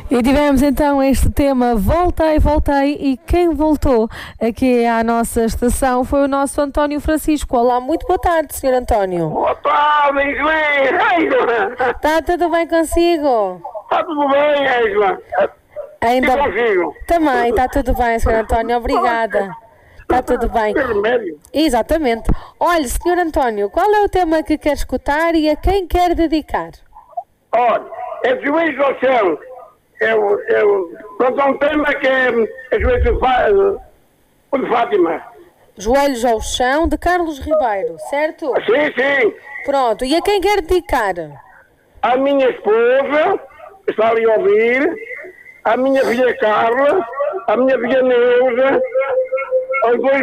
E tivemos então este tema Voltei, Voltei, e quem voltou aqui à nossa estação foi o nosso António Francisco. Olá, muito boa tarde, Sr. António. Boa tarde, Angela. Está tudo bem consigo? Está tudo bem, Angela. Ainda E consigo? também, está tudo bem, Sr. António, obrigada. Está tudo bem. Tem remédio? Exatamente. Olha, Sr. António, qual é o tema que quer escutar e a quem quer dedicar? Olha, é de joelhos ao céu. Pronto, é um tema que é joelhos de Fátima. Joelhos ao chão, de Carlos Ribeiro, certo? Sim, sim. Pronto, e a quem quer dedicar? A minha esposa, que está ali a ouvir, a minha filha Carla, a minha filha Neuza, aos dois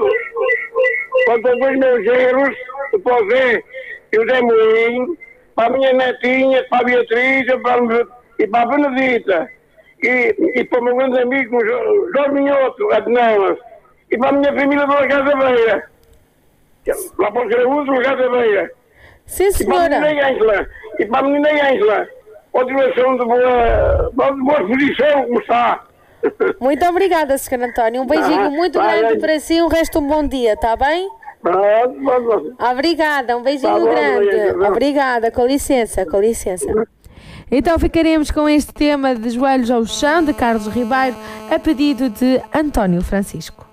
meus genros, o José e o Zé Moinho, para a minha netinha, para a Beatriz e para a Benedita, e para o meu grande amigo Jorge Minhoto, Adenelas, e para a minha família da Casa Beira, lá para os Graúdos, da Casa Beira. Sim, senhora. E para a menina Ângela, continuação de boa exposição, como está. Muito obrigada, Sr. António. Um beijinho muito grande para si, o resto um bom dia, está bem? Obrigada, um beijinho grande. Obrigada, com licença, com licença. Então ficaremos com este tema de Joelhos ao Chão, de Carlos Ribeiro, a pedido de António Francisco.